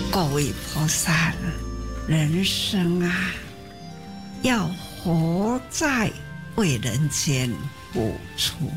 各位菩萨，人生啊，要活在为人间付出。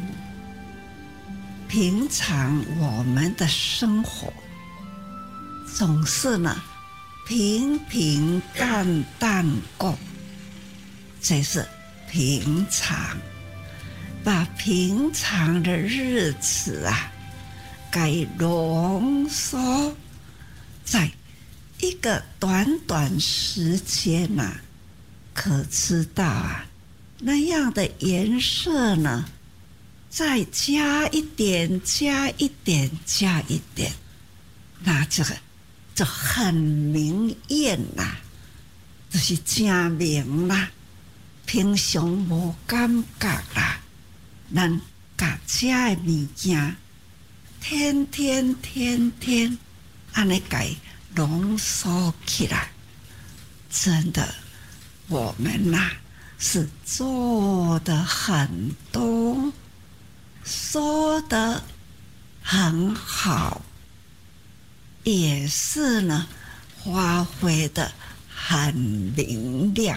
平常我们的生活总是呢平平淡淡过，这是平常。把平常的日子啊，该浓缩在一个短短时间啊，可知道啊，那样的颜色呢，再加一点，加一点，加一点，那这个就很明艳啦，就是真明啦。平常无感觉啦，咱甲食的物件，天天安尼甲浓缩起来，真的，我们呐是做得很多，说得很好，也是呢发挥得很明亮。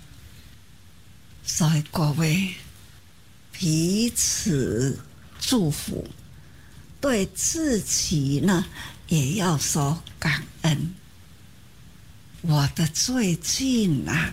所以各位彼此祝福，对自己呢也要说感恩。我的最近啊，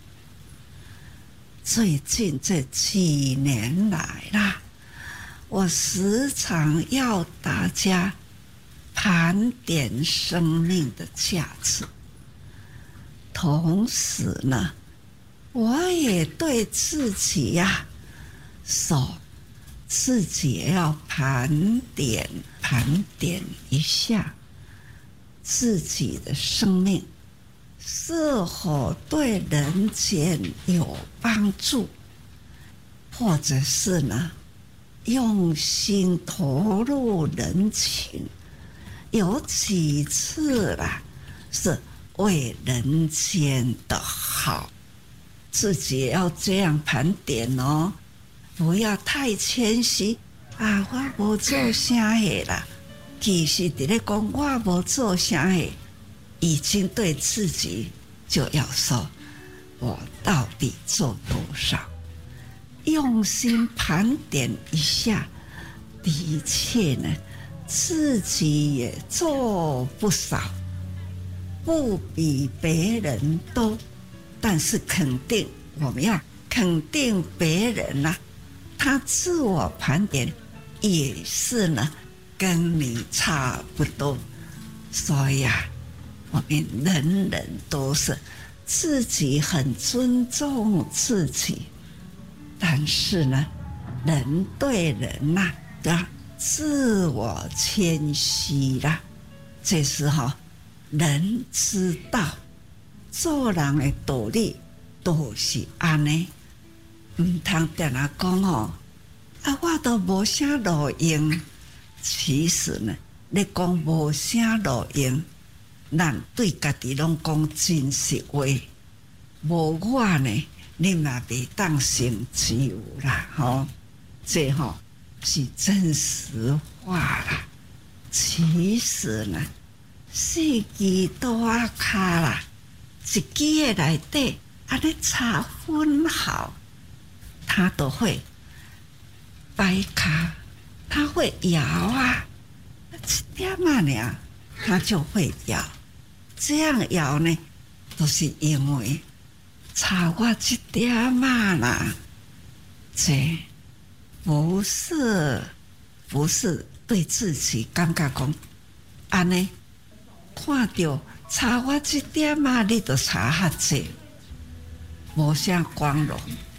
最近这几年来啦，我时常要大家盘点生命的价值，同时呢，我也对自己呀说，自己也要盘点一下自己的生命是否对人间有帮助，或者是呢用心投入人情，有几次啦是为人间的好，自己也要这样盘点哦，不要太谦虚啊！我无做啥嘢啦，其实伫咧讲我无做啥嘢，已经对自己就要说，我到底做多少？用心盘点一下，的确呢，自己也做不少，不比别人多，但是肯定我们要肯定别人啊，他自我盘点也是呢，跟你差不多，所以啊，我们人人都是自己很尊重自己，但是呢，人对人呐，都要自我谦虚啦。这时候，人知道做人的道理都是安尼，唔通定下讲哦，啊，我都无啥路用。其实呢，你讲无啥路用，咱对家己拢讲真实话。无我呢，你嘛袂当成就啦，吼，这吼是真实话啦。其实呢，四季多啊卡啦，一支的内底安尼插分好，它都会摆卡。它会摇啊，一点啊呢，它就会摇。这样摇呢，都是因为差我一点啊啦。这不是对自己感觉讲，安尼看到差我一点啊，你就差较济，无啥光荣。